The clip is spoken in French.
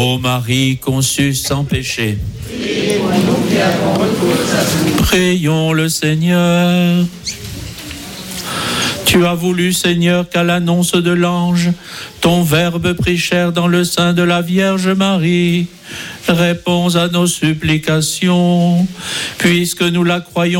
Ô Marie conçue sans péché, prions le Seigneur. Tu as voulu, Seigneur, qu'à l'annonce de l'ange, ton Verbe prit chair dans le sein de la Vierge Marie. Réponds à nos supplications, puisque nous la croyons